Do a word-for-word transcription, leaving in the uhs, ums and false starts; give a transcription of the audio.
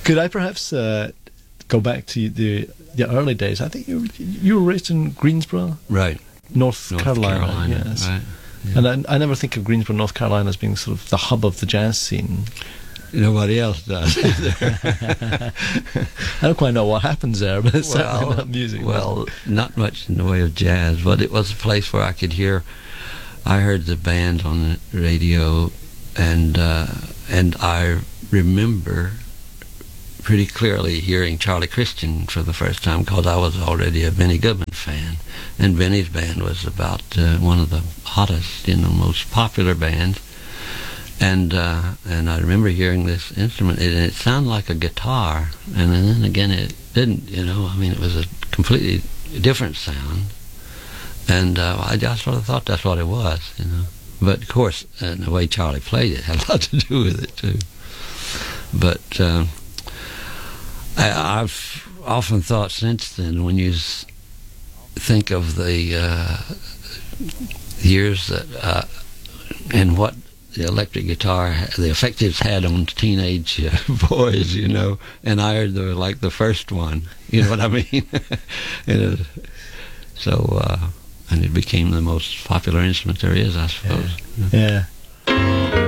Could I perhaps uh, go back to the the early days? I think you you were raised in Greensboro, right, North, North Carolina. Carolina, Yes, right. Yeah. and I, I never think of Greensboro, North Carolina, as being sort of the hub of the jazz scene. Nobody else does. I don't quite know what happens there, but it's well, certainly not music. Well, not much in the way of jazz, but it was a place where I could hear. I heard the band on the radio, and uh, and I remember pretty clearly hearing Charlie Christian for the first time, because I was already a Benny Goodman fan, and Benny's band was about uh, one of the hottest, you know, most popular bands. And uh, and I remember hearing this instrument, and it sounded like a guitar, and then again it didn't. You know, I mean, it was a completely different sound, and uh, I just sort of thought that's what it was. You know, but of course, uh, the way Charlie played it had a lot to do with it too. But uh, I, I've often thought since then, when you s- think of the uh, years that uh, and what the electric guitar, the effect it's had on teenage uh, boys, you know, and I heard the, like the first one, you know what I mean? And it, so, uh, and it became the most popular instrument there is, I suppose. Yeah. yeah.